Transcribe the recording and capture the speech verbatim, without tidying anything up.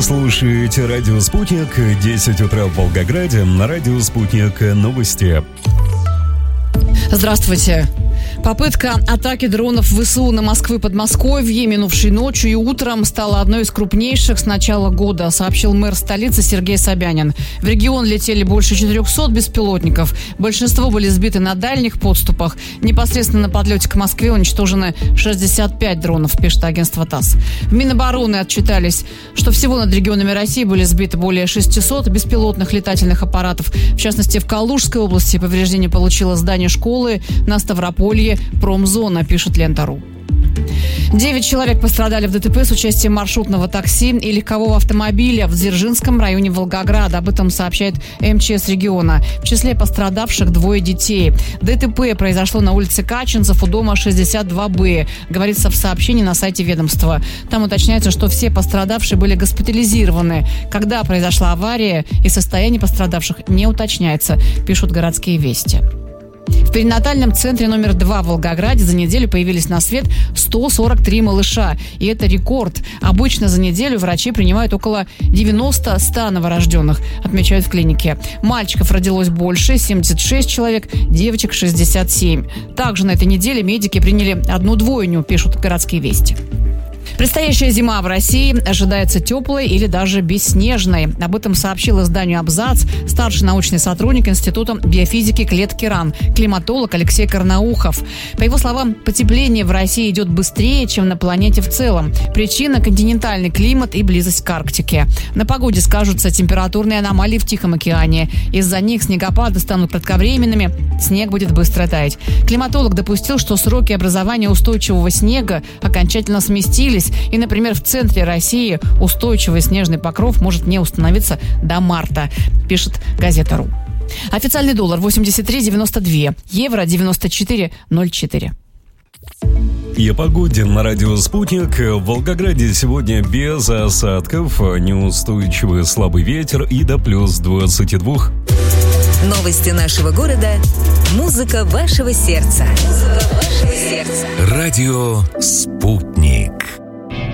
Вы слушаете радио «Спутник», десять утра в Волгограде, на радио «Спутник» новости. Здравствуйте. Попытка атаки дронов ВСУ на Москву и Подмосковье минувшей ночью и утром стала одной из крупнейших с начала года, сообщил мэр столицы Сергей Собянин. В регион летели больше четырехсот беспилотников. Большинство были сбиты на дальних подступах. Непосредственно на подлете к Москве уничтожены шестьдесят пять дронов, пишет агентство ТАСС. В Минобороны отчитались, что всего над регионами России были сбиты более шестисот беспилотных летательных аппаратов. В частности, в Калужской области повреждение получило здание школы, на Ставрополье промзона, пишет Лента.ру. Девять человек пострадали в ДТП с участием маршрутного такси и легкового автомобиля в Дзержинском районе Волгограда. Об этом сообщает МЧС региона. В числе пострадавших двое детей. ДТП произошло на улице Качинцев у дома шестьдесят два Б, говорится в сообщении на сайте ведомства. Там уточняется, что все пострадавшие были госпитализированы. Когда произошла авария и состояние пострадавших не уточняется, пишут городские вести. В перинатальном центре номер два в Волгограде за неделю появились на свет сто сорок три малыша. И это рекорд. Обычно за неделю врачи принимают около девяноста-ста новорожденных, отмечают в клинике. Мальчиков родилось больше, семьдесят шесть человек, девочек шестьдесят семь. Также на этой неделе медики приняли одну двойню, пишут городские вести. Предстоящая зима в России ожидается теплой или даже бесснежной. Об этом сообщил изданию «Абзац» старший научный сотрудник Института биофизики клетки РАН, климатолог Алексей Карнаухов. По его словам, потепление в России идет быстрее, чем на планете в целом. Причина – континентальный климат и близость к Арктике. На погоде скажутся температурные аномалии в Тихом океане. Из-за них снегопады станут кратковременными, снег будет быстро таять. Климатолог допустил, что сроки образования устойчивого снега окончательно сместились. И, например, в центре России устойчивый снежный покров может не установиться до марта, пишет газета.ру. Официальный доллар восемьдесят три девяносто два, евро девяносто четыре ноль четыре. И о погоде на радио «Спутник». В Волгограде сегодня без осадков, неустойчивый слабый ветер и до плюс двадцати двух. Новости нашего города. Музыка вашего сердца. Музыка вашего сердца. Радио «Спутник».